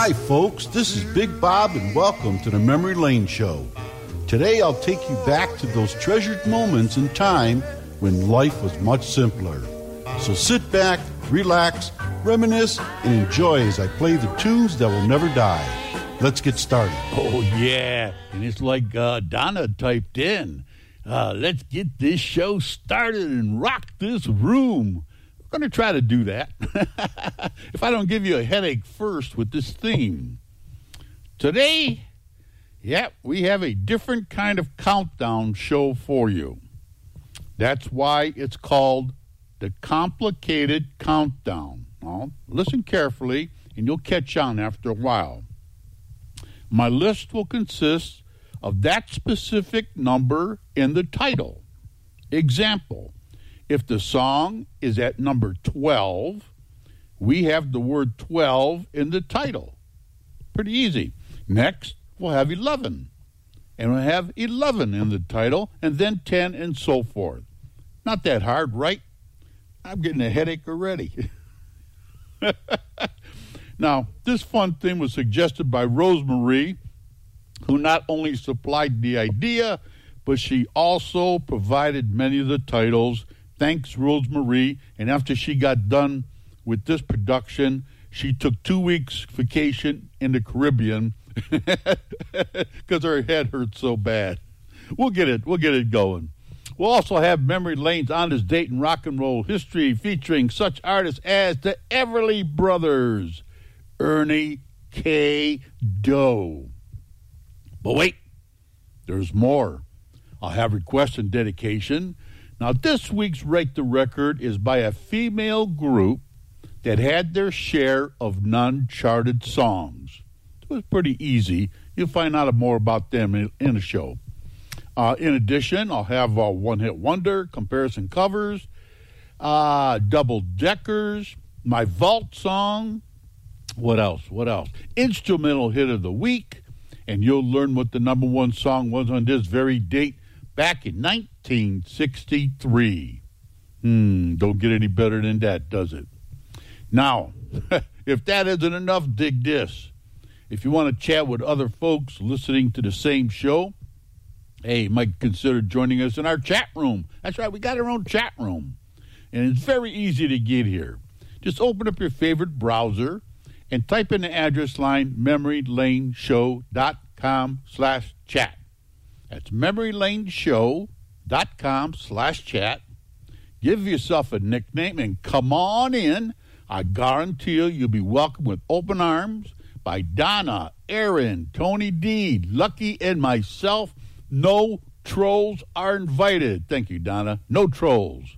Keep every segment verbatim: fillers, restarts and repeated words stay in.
Hi, folks. This is Big Bob, and welcome to the Memory Lane Show. Today, I'll take you back to those treasured moments in time when life was much simpler. So sit back, relax, reminisce, and enjoy as I play the tunes that will never die. Let's get started. Oh, yeah. And it's like uh, Donna typed in. Uh, let's get this show started and rock this room. We're going to try to do that. If I don't give you a headache first with this theme. Today, yeah, we have a different kind of countdown show for you. That's why it's called the Complicated Countdown. Well, listen carefully, and you'll catch on after a while. My list will consist of that specific number in the title. Example, if the song is at number twelve, we have the word twelve in the title. Pretty easy. Next, we'll have eleven. And we'll have eleven in the title, and then ten, and so forth. Not that hard, right? I'm getting a headache already. Now, this fun thing was suggested by Rosemary, who not only supplied the idea, but she also provided many of the titles. Thanks, Rosemary. And after she got done with this production, she took two weeks vacation in the Caribbean because her head hurt so bad. We'll get it. We'll get it going. We'll also have Memory Lane's On This Date in Rock and Roll History featuring such artists as the Everly Brothers, Ernie K. Doe. But wait, there's more. I'll have request and dedication. Now, this week's Rate the Record is by a female group that had their share of non-charted songs. It was pretty easy. You'll find out more about them in, in the show. Uh, in addition, I'll have a one-hit wonder, comparison covers, uh, double-deckers, my vault song. What else? What else? Instrumental hit of the week, and you'll learn what the number one song was on this very date back in nineteen sixty-three. Hmm, don't get any better than that, does it? Now, if that isn't enough, dig this. If you want to chat with other folks listening to the same show, hey, you might consider joining us in our chat room. That's right, we got our own chat room. And it's very easy to get here. Just open up your favorite browser and type in the address line memorylaneshow.com slash chat. That's memorylaneshow.com slash chat. Give yourself a nickname and come on in. I guarantee you you'll be welcomed with open arms by Donna, Aaron, Tony D, Lucky, and myself. No trolls are invited. Thank you, Donna. No trolls.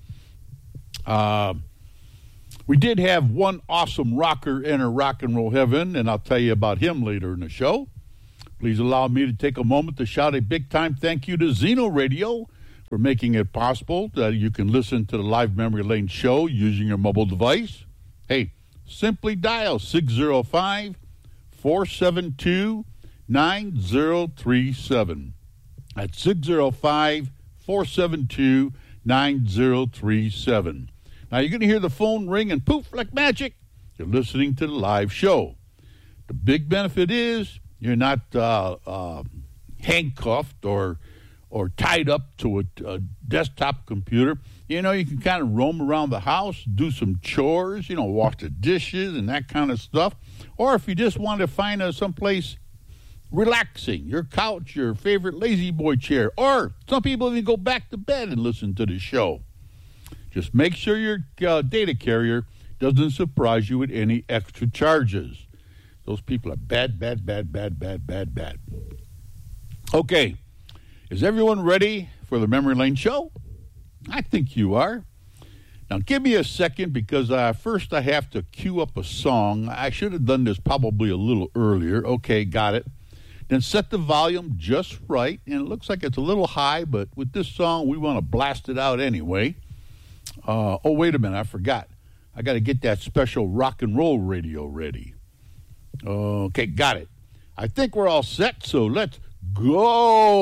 Uh... We did have one awesome rocker enter rock and roll heaven, and I'll tell you about him later in the show. Please allow me to take a moment to shout a big-time thank you to Zeno Radio for making it possible that you can listen to the live Memory Lane show using your mobile device. Hey, simply dial six oh five, four seven two, nine oh three seven. That's six oh five, four seven two, nine oh three seven. Now, you're going to hear the phone ring and poof, like magic, you're listening to the live show. The big benefit is you're not uh, uh, handcuffed or or tied up to a, a desktop computer. You know, you can kind of roam around the house, do some chores, you know, wash the dishes and that kind of stuff. Or if you just want to find uh, someplace relaxing, your couch, your favorite lazy boy chair. Or some people even go back to bed and listen to the show. Just make sure your uh, data carrier doesn't surprise you with any extra charges. Those people are bad, bad, bad, bad, bad, bad, bad. Okay, is everyone ready for the Memory Lane show? I think you are. Now, give me a second because uh, first I have to cue up a song. I should have done this probably a little earlier. Okay, got it. Then set the volume just right, and it looks like it's a little high, but with this song, we want to blast it out anyway. Uh, oh, wait a minute, I forgot. I got to get that special rock and roll radio ready. Okay, got it. I think we're all set, so let's go.